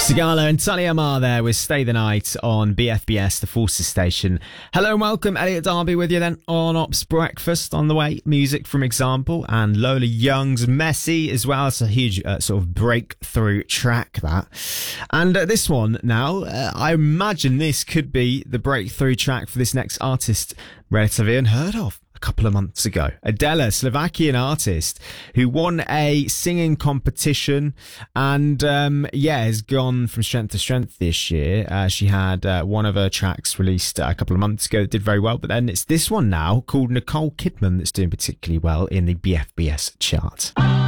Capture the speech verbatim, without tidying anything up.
Sigala and Talia Amar there with Stay the Night on B F B S, the Forces station. Hello and welcome, Elliot Darby with you then on Ops Breakfast. On the way, music from Example and Lola Young's Messy as well. It's a huge uh, sort of breakthrough track, that. And uh, this one now, uh, I imagine this could be the breakthrough track for this next artist relatively unheard of. Couple of months ago, Adela, Slovakian artist who won a singing competition and um yeah has gone from strength to strength this year. Uh, she had uh, one of her tracks released uh, a couple of months ago that did very well, but then it's this one now called Nicole Kidman that's doing particularly well in the B F B S chart.